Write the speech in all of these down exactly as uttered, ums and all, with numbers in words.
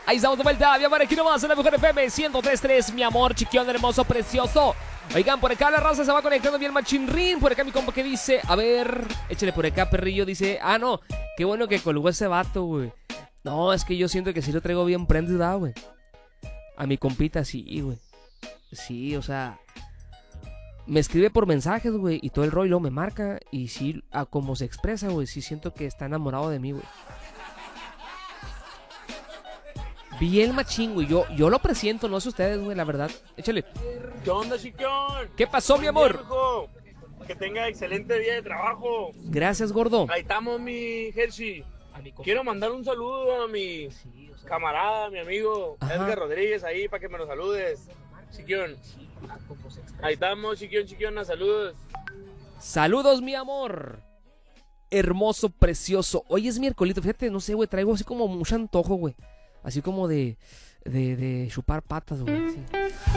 Ahí estamos de vuelta, mi amor, aquí nomás en la mejor F M ciento tres punto tres, mi amor, chiquión, hermoso, precioso. Oigan, por acá la raza se va conectando bien machinrín. Por acá mi compa que dice, a ver, échale por acá, perrillo, dice, ah, no, qué bueno que colgó ese vato, güey. No, es que yo siento que sí lo traigo bien prendido, güey. A mi compita sí, güey. Sí, o sea, me escribe por mensajes, güey, y todo el rollo me marca. Y sí, a como se expresa, güey, sí siento que está enamorado de mí, güey. Bien machín, güey, yo, yo lo presiento, no sé ustedes, güey, la verdad. Échale. ¿Qué onda, chiquión? ¿Qué pasó, mi amor? Viejo. Que tenga excelente día de trabajo. Gracias, gordo. Ahí estamos, mi Hershey. Quiero mandar un saludo a mi camarada, mi amigo Ajá. Edgar Rodríguez, ahí para que me lo saludes. Chiquión. Ahí estamos, chiquión, chiquiona, saludos. Saludos, mi amor. Hermoso, precioso. Hoy es miércoles, fíjate, no sé, güey, traigo así como mucho antojo, güey. Así como de, de, de chupar patas, güey. Sí.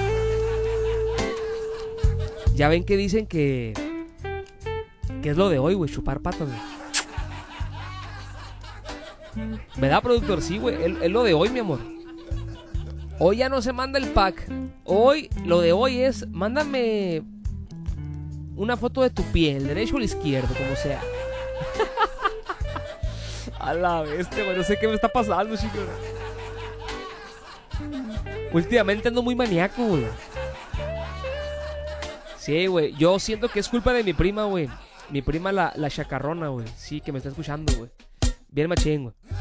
Ya ven que dicen que... Que es lo de hoy, güey, chupar patas, güey. ¿Verdad, productor? Sí, güey, es, es lo de hoy, mi amor. Hoy ya no se manda el pack. Hoy, lo de hoy es... Mándame una foto de tu pie, el derecho o el izquierdo, como sea. A la bestia, güey, no sé qué me está pasando, chicos. Últimamente ando muy maníaco, güey. Sí, güey, yo siento que es culpa de mi prima, güey. Mi prima la, la chacarrona, güey. Sí, que me está escuchando, güey. Bien machín, güey.